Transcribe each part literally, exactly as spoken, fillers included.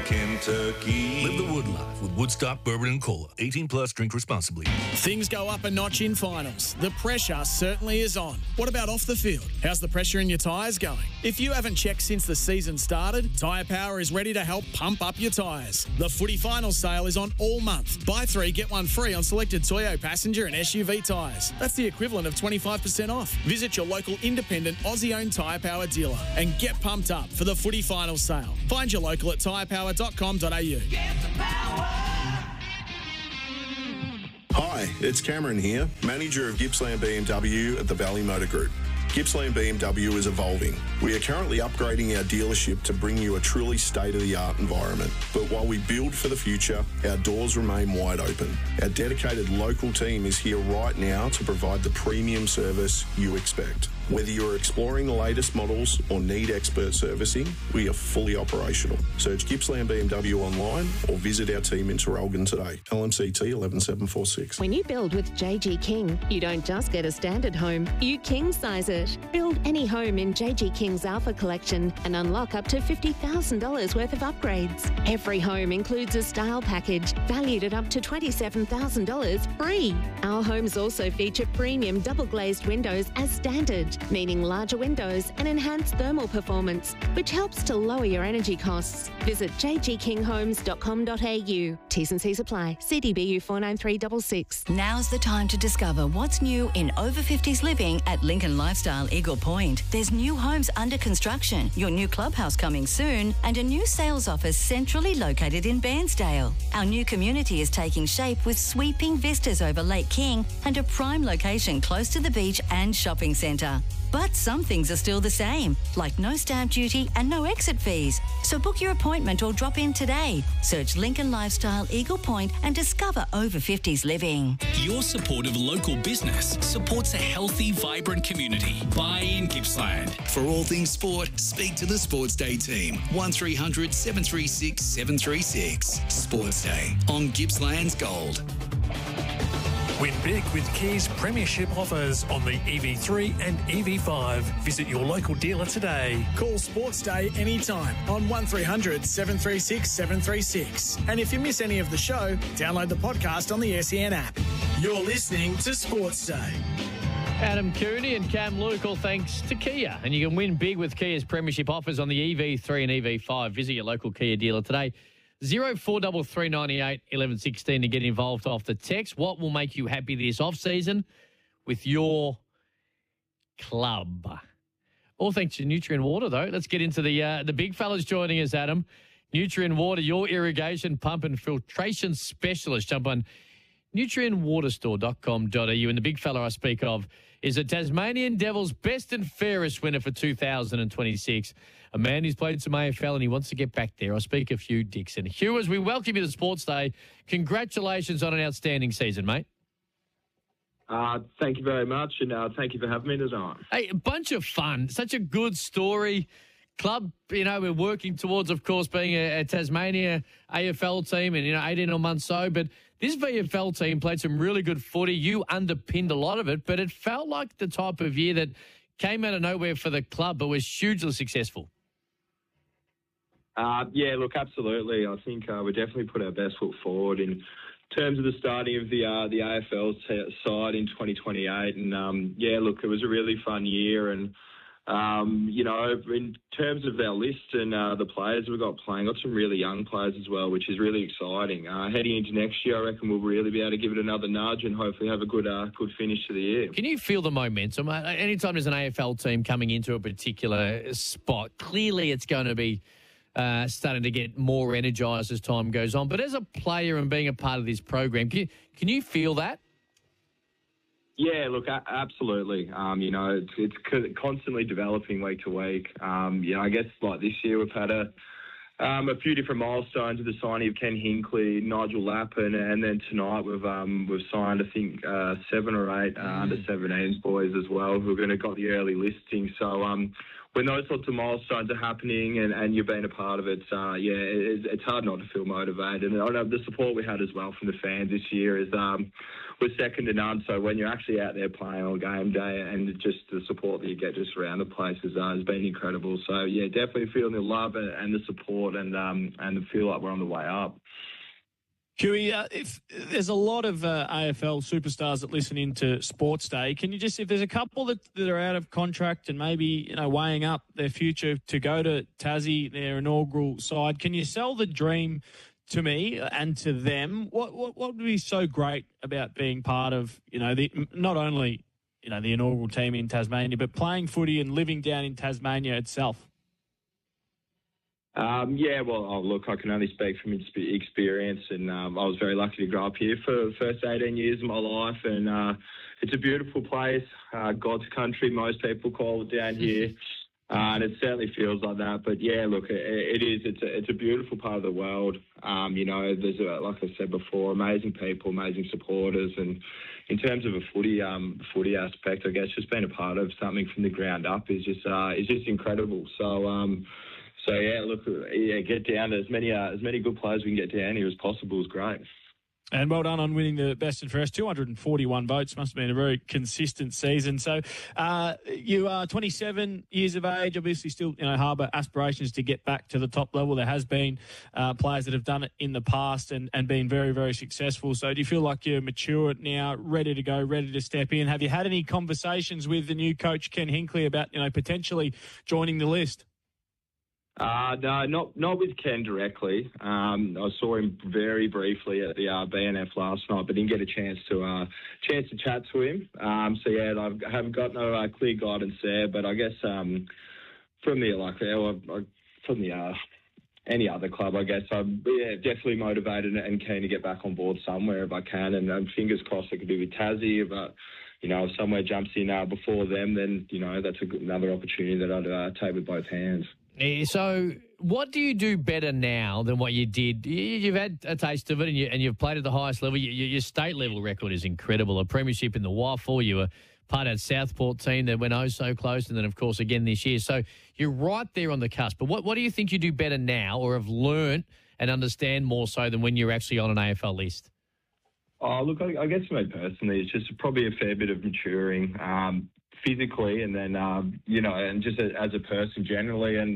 Kentucky. Live the Wood life with Woodstock Bourbon and Cola. eighteen plus, drink responsibly. Things go up a notch in finals. The pressure certainly is on. What about off the field? How's the pressure in your tyres going? If you haven't checked since the season started, Tyre Power is ready to help pump up your tyres. The footy finals sale is on all month. Buy three, get one free on selected Toyo passenger and S U V tyres. That's the equivalent of twenty-five percent off. Visit your local independent Aussie-owned Tyre Power dealer and get pumped up for the footy finals sale. Find your local at tyre power dot com dot a u. Hi, it's Cameron here, manager of Gippsland B M W at the Valley Motor Group. Gippsland B M W is evolving. We are currently upgrading our dealership to bring you a truly state-of-the-art environment. But while we build for the future, our doors remain wide open. Our dedicated local team is here right now to provide the premium service you expect. Whether you're exploring the latest models or need expert servicing, we are fully operational. Search Gippsland B M W online or visit our team in Terrelgan today. L M C T one one seven four six. When you build with J G King, you don't just get a standard home, you king size it. Build any home in J G King's Alpha Collection and unlock up to fifty thousand dollars worth of upgrades. Every home includes a style package valued at up to twenty-seven thousand dollars free. Our homes also feature premium double glazed windows as standard, meaning larger windows and enhanced thermal performance, which helps to lower your energy costs. Visit j g king homes dot com dot a u. T's and C's apply. C D B U four nine three six six. Now's the time to discover what's new in over fifties living at Lincoln Lifestyle Eagle Point. There's new homes under construction, your new clubhouse coming soon, and a new sales office centrally located in Bairnsdale. Our new community is taking shape with sweeping vistas over Lake King and a prime location close to the beach and shopping centre. But some things are still the same, like no stamp duty and no exit fees. So book your appointment or drop in today. Search Lincoln Lifestyle Eagle Point and discover over fifties living. Your support of local business supports a healthy, vibrant community. Buy in Gippsland. For all things sport, speak to the Sports Day team. one three hundred seven three six seven three six. Sports Day on Gippsland's Gold. Win big with Kia's premiership offers on the E V three and E V five. Visit your local dealer today. Call Sports Day anytime on one three hundred seven three six seven three six. And if you miss any of the show, download the podcast on the S E N app. You're listening to Sports Day. Adam Cooney and Cam Luke, all thanks to Kia. And you can win big with Kia's premiership offers on the E V three and E V five. Visit your local Kia dealer today. Zero four double three ninety eight eleven sixteen to get involved off the text. What will make you happy this off season with your club? All thanks to Nutrien Water, though. Let's get into the uh, the big fellas joining us, Adam. Nutrien Water, your irrigation pump and filtration specialist. Jump on nutrien water store dot com dot a u. And the big fella I speak of is a Tasmanian Devils best and fairest winner for two thousand twenty-six. A man who's played some A F L and he wants to get back there. I speak of Hugh Dixon. Hugh, as we welcome you to Sports Day, congratulations on an outstanding season, mate. Uh, thank you very much, and uh, thank you for having me tonight. Hey, a bunch of fun. Such a good story. Club, you know, we're working towards, of course, being a, a Tasmania A F L team and, you know, eighteen months so. But this V F L team played some really good footy. You underpinned a lot of it, but it felt like the type of year that came out of nowhere for the club but was hugely successful. Uh, yeah, look, absolutely. I think uh, we definitely put our best foot forward in terms of the starting of the uh, the A F L t- side in twenty twenty-eight. And, um, yeah, look, it was a really fun year. And, um, you know, in terms of our list and uh, the players we've got playing, got some really young players as well, which is really exciting. Uh, heading into next year, I reckon we'll really be able to give it another nudge and hopefully have a good uh, good finish to the year. Can you feel the momentum? Anytime there's an A F L team coming into a particular spot, clearly it's going to be Uh, starting to get more energised as time goes on. But as a player and being a part of this program, can you, can you feel that? Yeah, look, a- absolutely. Um, you know, it's, it's c- constantly developing week to week. Um, you know, I guess like this year we've had a um, a few different milestones with the signing of Ken Hinkley, Nigel Lappin, and then tonight we've um, we've signed I think uh, seven or eight uh, mm. under seventeens boys as well who are going to got the early listing. So um, when those sorts of milestones are happening and, and you've been a part of it, uh, yeah, it, it's hard not to feel motivated. And I know the support we had as well from the fans this year is um, was second to none. So when you're actually out there playing on game day and just the support that you get just around the place is, uh, has been incredible. So yeah, definitely feeling the love and, and the support and um, and feel like we're on the way up. Huey, uh, if there's a lot of uh, A F L superstars that listen into Sports Day, can you just, if there's a couple that, that are out of contract and maybe, you know, weighing up their future to go to Tassie, their inaugural side, can you sell the dream to me and to them? What what, what would be so great about being part of, you know, the not only, you know, the inaugural team in Tasmania, but playing footy and living down in Tasmania itself? Um, yeah, well, oh, look, I can only speak from experience, and um, I was very lucky to grow up here for the first eighteen years of my life, and uh, it's a beautiful place, uh, God's country, most people call it down here, uh, and it certainly feels like that. But yeah, look, it, it is. It's a, it's a beautiful part of the world. Um, you know, there's a, like I said before, amazing people, amazing supporters, and in terms of a footy, um, footy aspect, I guess just being a part of something from the ground up is just uh, is just incredible. So. Um, So yeah, look, yeah, get down to as many uh, as many good players we can get down here as possible is great. And well done on winning the best and fairest. two hundred forty-one votes must have been a very consistent season. So uh, you are twenty-seven years of age, obviously still, you know, harbour aspirations to get back to the top level. There has been uh, players that have done it in the past and, and been very, very successful. So do you feel like you're mature now, ready to go, ready to step in? Have you had any conversations with the new coach, Ken Hinkley, about, you know, potentially joining the list? Uh, no, not not with Ken directly. Um, I saw him very briefly at the uh, B N F last night, but didn't get a chance to uh, chance to chat to him. Um, so yeah, I haven't got no uh, clear guidance there. But I guess um, from the like uh, from the uh, any other club, I guess I'm yeah, definitely motivated and keen to get back on board somewhere if I can. And um, fingers crossed it could be with Tassie, but. You know, if somewhere jumps in uh, before them, then, you know, that's a good, another opportunity that I'd uh, take with both hands. So what do you do better now than what you did? You've had a taste of it and, you, and you've played at the highest level. Your, your state level record is incredible. A premiership in the Waffle. You were part of that Southport team that went oh so close, and then, of course, again this year. So you're right there on the cusp. But what, what do you think you do better now or have learnt and understand more so than when you're actually on an A F L list? Oh, look, I, I guess for me personally, it's just probably a fair bit of maturing um, physically and then, um, you know, and just a, as a person generally. And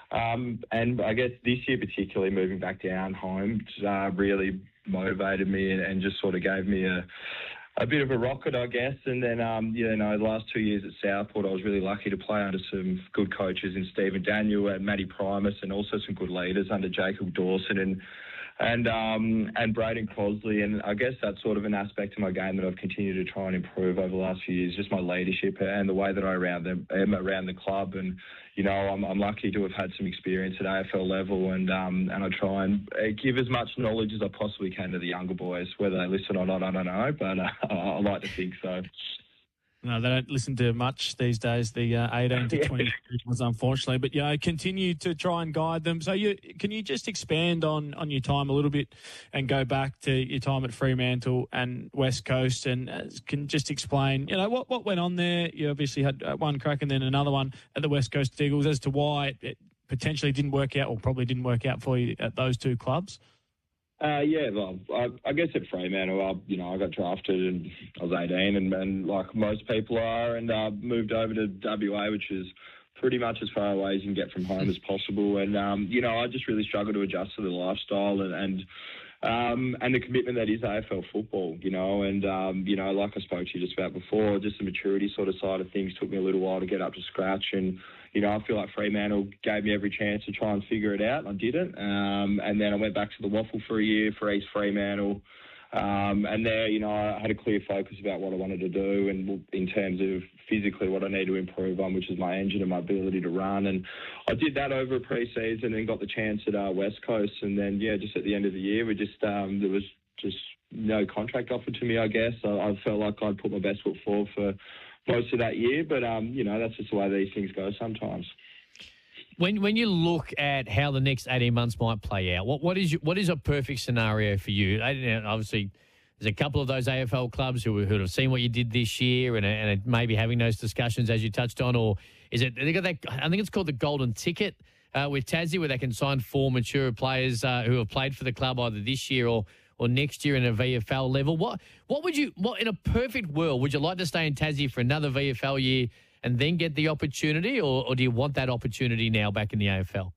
um, and I guess this year particularly, moving back down home, uh, really motivated me and, and just sort of gave me a a bit of a rocket, I guess. And then, um, you know, the last two years at Southport, I was really lucky to play under some good coaches in Stephen Daniel and Matty Primus, and also some good leaders under Jacob Dawson and and um, and Braden Crosley. And I guess that's sort of an aspect of my game that I've continued to try and improve over the last few years, just my leadership and the way that I around them, am around the club. And, you know, I'm, I'm lucky to have had some experience at A F L level, and um, and I try and give as much knowledge as I possibly can to the younger boys. Whether they listen or not, I don't know, but uh, I like to think so. No, they don't listen to much these days, the uh, eighteen to twenty ones, unfortunately. But, you know, continue to try and guide them. So you can you just expand on, on your time a little bit and go back to your time at Fremantle and West Coast, and uh, can just explain, you know, what, what went on there? You obviously had one crack and then another one at the West Coast Eagles as to why it, it potentially didn't work out, or probably didn't work out for you at those two clubs. Uh, yeah, well, I, I guess at Fremantle, I, you know, I got drafted and I was eighteen, and, and like most people are, and uh, moved over to W A, which is pretty much as far away as you can get from home as possible. And um, you know, I just really struggled to adjust to the lifestyle and and um, and the commitment that is A F L football. You know, and um, you know, like I spoke to you just about before, just the maturity sort of side of things took me a little while to get up to scratch. And you know, I feel like Fremantle gave me every chance to try and figure it out, and I didn't. Um, and then I went back to the Waffle for a year for East Fremantle. Um, and there, you know, I had a clear focus about what I wanted to do, and in terms of physically what I need to improve on, which is my engine and my ability to run. And I did that over a pre-season and got the chance at uh, West Coast. And then, yeah, just at the end of the year, we just um, there was just no contract offered to me, I guess. I, I felt like I'd put my best foot forward for most of that year, but um, you know, that's just the way these things go sometimes. When when you look at how the next eighteen months might play out, what what is your, what is a perfect scenario for you? Obviously, there's a couple of those A F L clubs who, who have seen what you did this year and, and maybe having those discussions as you touched on, or is it? They got that, I think it's called the Golden Ticket uh, with Tassie, where they can sign four mature players uh, who have played for the club either this year or or next year in a V F L level. What what would you? What in a perfect world would you like to stay in Tassie for another V F L year and then get the opportunity, or, or do you want that opportunity now back in the A F L?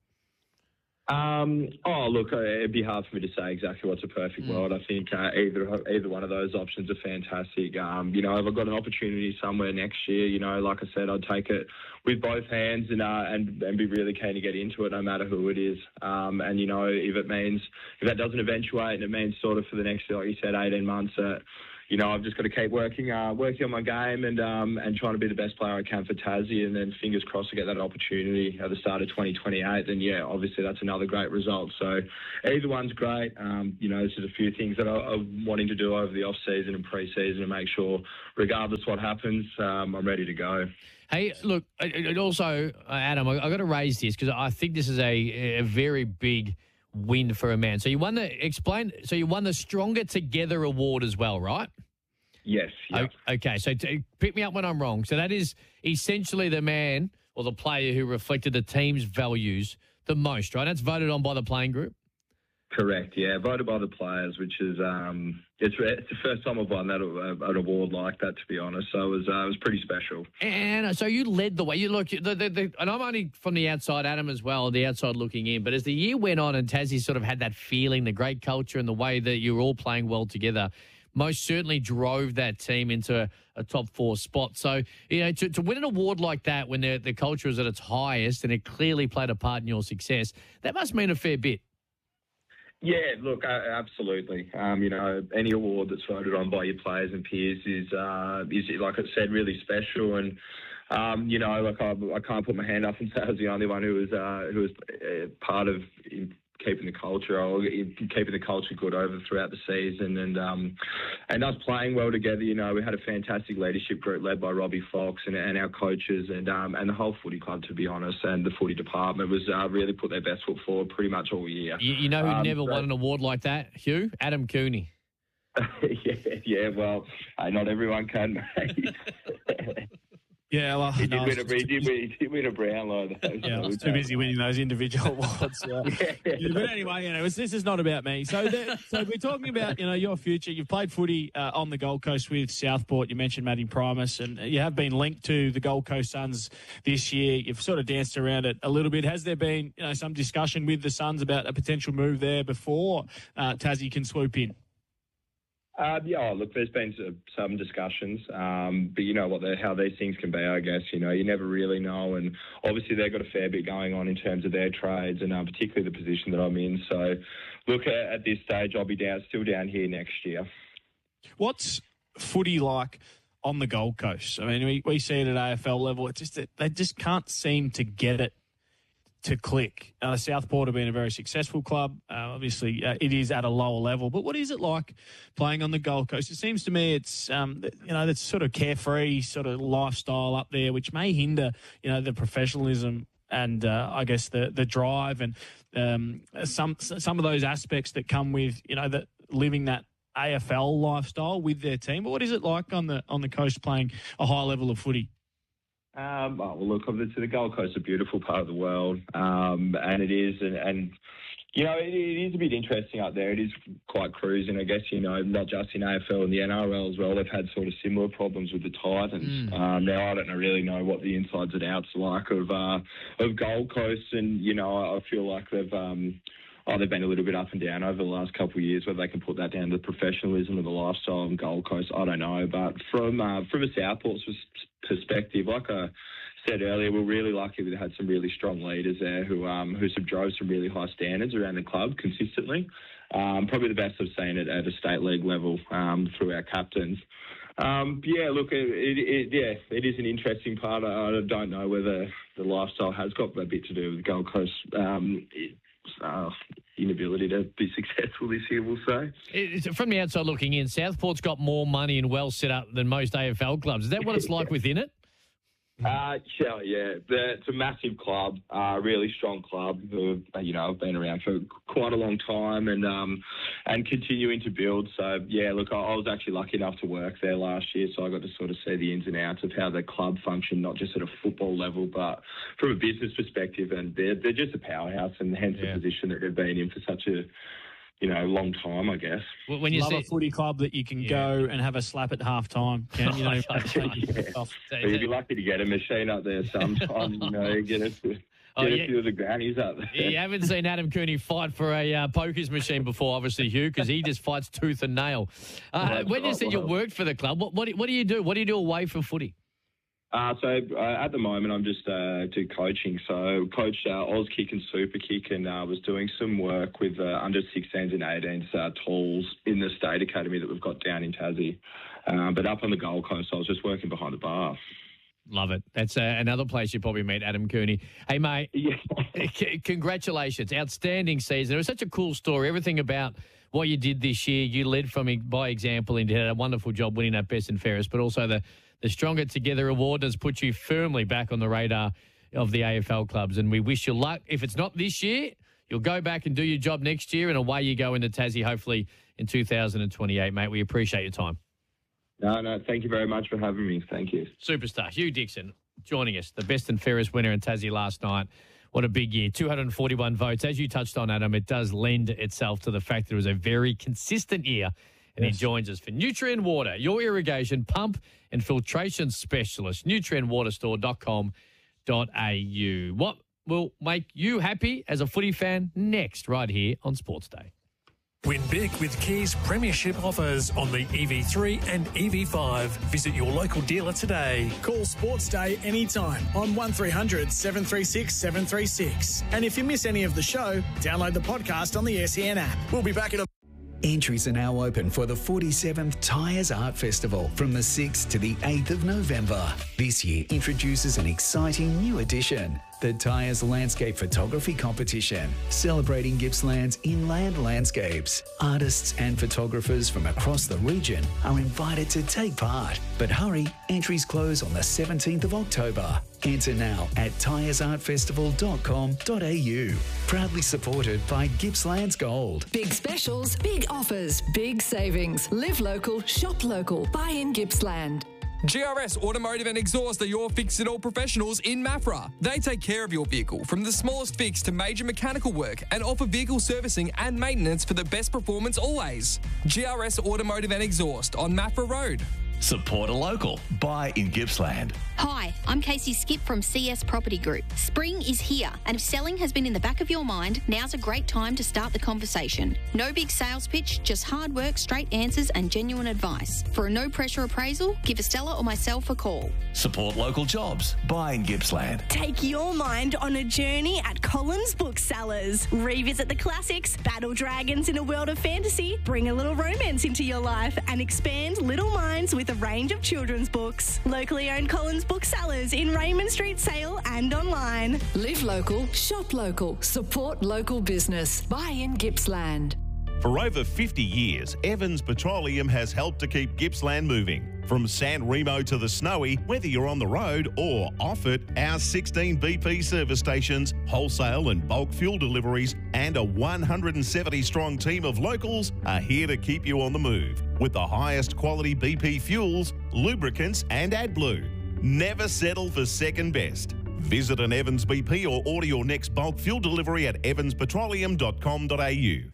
Um, oh, look, it'd be hard for me to say exactly what's a perfect mm. world. I think uh, either either one of those options are fantastic. Um, you know, if I've got an opportunity somewhere next year, you know, like I said, I'd take it with both hands and uh, and and be really keen to get into it, no matter who it is. Um, and you know, if it means if that doesn't eventuate and it means sort of for the next, like you said, eighteen months. Uh, You know, I've just got to keep working, uh, working on my game and um, and trying to be the best player I can for Tassie, and then fingers crossed to get that opportunity at the start of twenty twenty-eight. Then yeah, obviously that's another great result. So either one's great. Um, you know, there's just a few things that I, I'm wanting to do over the off season and pre-season to make sure, regardless what happens, um, I'm ready to go. Hey, look, it also, uh, Adam, I, I got to raise this because I think this is a, a very big win for a man. So you won the explain. So you won the Stronger Together award as well, right? Yes. Yeah. Okay. So to, pick me up when I'm wrong. So that is essentially the man or the player who reflected the team's values the most, right? That's voted on by the playing group. Correct. Yeah, voted by the players, which is um, it's it's the first time I've won that uh, an award like that, to be honest. So it was uh, it was pretty special. And so you led the way. You look, the, the, the, and I'm only from the outside, Adam, as well, the outside looking in. But as the year went on, and Tassie sort of had that feeling, the great culture, and the way that you were all playing well together, most certainly drove that team into a, a top four spot. So, you know, to, to win an award like that when the, the culture is at its highest and it clearly played a part in your success, that must mean a fair bit. Yeah, look, uh, absolutely. Um, you know, any award that's voted on by your players and peers is, uh, is like I said, really special. And, um, you know, like I, I can't put my hand up and say I was the only one who was, uh, who was uh, part of keeping the culture or keeping the culture good over throughout the season, and um, and us playing well together. You know, we had a fantastic leadership group led by Robbie Fox and, and our coaches and um, and the whole footy club, to be honest, and the footy department was uh, really put their best foot forward pretty much all year. You, you know who um, never so, won an award like that, Hugh? Adam Cooney. yeah, yeah. Well, uh, not everyone can, mate. Yeah, well, he, no, did win a, he, did win, he did win a Brownlow, though. Yeah, I was too busy winning those individual awards. Uh, yeah. But anyway, you know, this is not about me. So, there, so we're talking about, you know, your future. You've played footy uh, on the Gold Coast with Southport. You mentioned Matty Primus, and you have been linked to the Gold Coast Suns this year. You've sort of danced around it a little bit. Has there been, you know, some discussion with the Suns about a potential move there before uh, Tassie can swoop in? Uh, yeah, look, there's been some discussions, um, but you know what, how these things can be, I guess. You know, you never really know, and obviously they've got a fair bit going on in terms of their trades, and um, particularly the position that I'm in. So, look, at, at this stage, I'll be down, still down here next year. What's footy like on the Gold Coast? I mean, we, we see it at A F L level. It's just that they just can't seem to get it to click. Uh, Southport have been a very successful club. Uh, obviously, uh, it is at a lower level. But what is it like playing on the Gold Coast? It seems to me it's, um, you know, that's sort of carefree sort of lifestyle up there, which may hinder, you know, the professionalism and uh, I guess the the drive and um, some some of those aspects that come with, you know, that living that A F L lifestyle with their team. But what is it like on the on the coast playing a high level of footy? Um, oh, well, look, obviously the Gold Coast is a beautiful part of the world, um, and it is, and, and you know, it, it is a bit interesting up there. It is quite cruising, I guess, you know, not just in A F L and the N R L as well. They've had sort of similar problems with the Titans. Mm. Um, now, I don't really know what the insides and outs are like of, uh, of Gold Coast, and, you know, I feel like they've... Um, Oh, they've been a little bit up and down over the last couple of years. Whether they can put that down to professionalism of the lifestyle on Gold Coast, I don't know. But from uh, from a Southport's perspective, like I said earlier, we're really lucky we've had some really strong leaders there who um, who drove some really high standards around the club consistently. Um, probably the best I've seen it at a state league level um, through our captains. Um, yeah, look, it, it, it, yeah, it is an interesting part. I, I don't know whether the lifestyle has got a bit to do with Gold Coast. Um, it, Uh, inability to be successful this year, we'll say. It's, from the outside looking in, Southport's got more money and well set up than most A F L clubs. Is that what it's like within it? Uh, yeah, yeah. The, it's a massive club, uh, really strong club who, you know, have been around for quite a long time and um, and continuing to build. So, yeah, look, I, I was actually lucky enough to work there last year, so I got to sort of see the ins and outs of how the club functioned, not just at a football level, but from a business perspective. And they're, they're just a powerhouse, and hence yeah. the position that they've been in for such a, you know, long time, I guess. Well, when you love see a footy club that you can yeah. go and have a slap at half time, Ken, you know, yeah. off. So you'd be lucky to get a machine up there sometime, you know, get a, get oh, a yeah. few of the grannies up there. You haven't seen Adam Cooney fight for a uh, pokies machine before, obviously, Hugh, because he just fights tooth and nail. Uh, well, when you said well. you worked for the club, what, what, do, what do you do? What do you do away from footy? Uh, so uh, at the moment, I'm just uh, do coaching. So coached uh, Oz Kick and Super Kick, and uh, was doing some work with uh, under sixteens and eighteens uh, tools in the state academy that we've got down in Tassie. Uh, but up on the Gold Coast, I was just working behind the bar. Love it. That's uh, another place you probably meet Adam Cooney. Hey, mate, yeah. c- congratulations. Outstanding season. It was such a cool story. Everything about what you did this year, you led from by example and did a wonderful job winning that Best and Fairest, but also the The Stronger Together Award has put you firmly back on the radar of the A F L clubs, and we wish you luck. If it's not this year, you'll go back and do your job next year, and away you go into Tassie, hopefully in two thousand twenty-eight, mate. We appreciate your time. No, no, thank you very much for having me. Thank you. Superstar Hugh Dixon joining us, the Best and Fairest winner in Tassie last night. What a big year. two hundred forty-one votes. As you touched on, Adam, it does lend itself to the fact that it was a very consistent year. And yes. he joins us for Nutrien Water, your irrigation pump and filtration specialist, nutrien water store dot com dot a u. What will make you happy as a footy fan next, right here on Sports Day? Win big with Kia's premiership offers on the E V three and E V five. Visit your local dealer today. Call Sports Day anytime on one three hundred seven three six seven three six. And if you miss any of the show, download the podcast on the S E N app. We'll be back in a... Entries are now open for the forty-seventh Tyres Art Festival from the sixth to the eighth of November. This year introduces an exciting new edition, the Tyres Landscape Photography Competition, celebrating Gippsland's inland landscapes. Artists and photographers from across the region are invited to take part. But hurry, entries close on the seventeenth of October. Enter now at tyres art festival dot com dot a u. Proudly supported by Gippsland's Gold. Big specials, big offers, big savings. Live local, shop local. Buy in Gippsland. G R S Automotive and Exhaust are your fix-it-all professionals in Maffra. They take care of your vehicle from the smallest fix to major mechanical work and offer vehicle servicing and maintenance for the best performance always. G R S Automotive and Exhaust on Maffra Road. Support a local. Buy in Gippsland. Hi, I'm Casey Skip from C S Property Group. Spring is here, and if selling has been in the back of your mind, now's a great time to start the conversation. No big sales pitch, just hard work, straight answers, and genuine advice. For a no-pressure appraisal, give Estella or myself a call. Support local jobs. Buy in Gippsland. Take your mind on a journey at Collins Booksellers. Revisit the classics, battle dragons in a world of fantasy, bring a little romance into your life, and expand little minds with a range of children's books. Locally owned Collins Booksellers in Raymond Street, Sale and online. Live local, shop local, support local business. Buy in Gippsland. For over fifty years, Evans Petroleum has helped to keep Gippsland moving. From San Remo to the Snowy, whether you're on the road or off it, our sixteen B P service stations, wholesale and bulk fuel deliveries, and a one hundred seventy strong team of locals are here to keep you on the move with the highest quality B P fuels, lubricants and AdBlue. Never settle for second best. Visit an Evans B P or order your next bulk fuel delivery at evans petroleum dot com dot a u.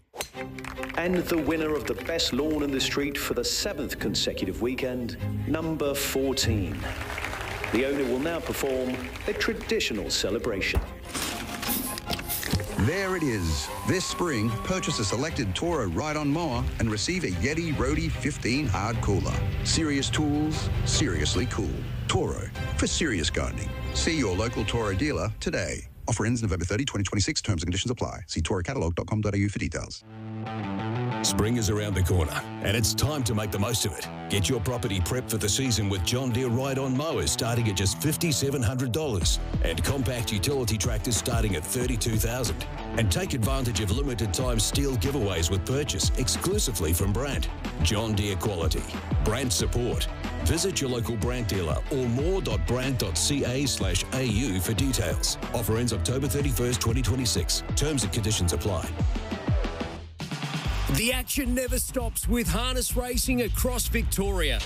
And the winner of the best lawn in the street for the seventh consecutive weekend, number fourteen. The owner will now perform a traditional celebration. There it is. This spring, purchase a selected Toro ride-on mower and receive a Yeti Roadie fifteen hard cooler. Serious tools, seriously cool. Toro, for serious gardening. See your local Toro dealer today. Offer ends November thirtieth, twenty twenty-six. Terms and conditions apply. See toro catalog dot com dot a u for details. Spring is around the corner, and it's time to make the most of it. Get your property prepped for the season with John Deere ride-on mowers starting at just five thousand seven hundred dollars and compact utility tractors starting at thirty-two thousand dollars. And take advantage of limited-time steel giveaways with purchase exclusively from Brandt. John Deere quality. Brandt support. Visit your local Brandt dealer or more.brandt.ca slash AU for details. Offer ends October thirty-first, twenty twenty-six. Terms and conditions apply. The action never stops with harness racing across Victoria.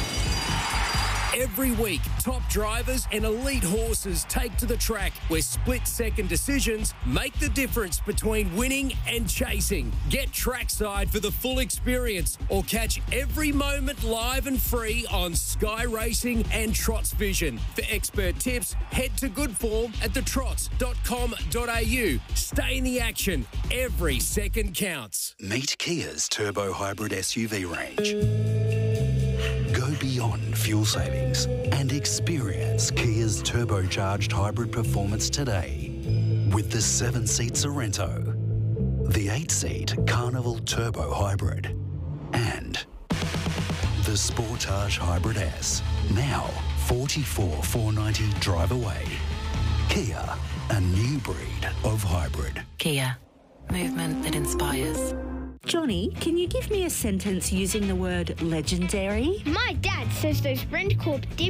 Every week, top drivers and elite horses take to the track where split-second decisions make the difference between winning and chasing. Get trackside for the full experience or catch every moment live and free on Sky Racing and Trots Vision. For expert tips, head to Good Form at the trots dot com dot a u. Stay in the action. Every second counts. Meet Kia's turbo hybrid S U V range. Go beyond fuel savings and experience Kia's turbocharged hybrid performance today with the seven-seat Sorrento, the eight-seat Carnival Turbo Hybrid, and the Sportage Hybrid S. Now forty-four thousand four hundred ninety dollars drive away. Kia, a new breed of hybrid. Kia, movement that inspires. Johnny, can you give me a sentence using the word legendary? My dad says those Rencorp dim